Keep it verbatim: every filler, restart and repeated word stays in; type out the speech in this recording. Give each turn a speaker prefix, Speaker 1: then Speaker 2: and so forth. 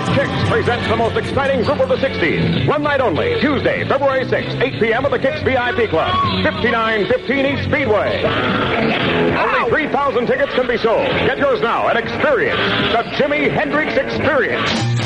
Speaker 1: Kicks presents the most exciting group of the sixties. One night only, Tuesday, February sixth, eight p.m. at the Kicks V I P Club, fifty-nine fifteen East Speedway. Only three thousand tickets can be sold. Get yours now and experience the Jimi Hendrix Experience.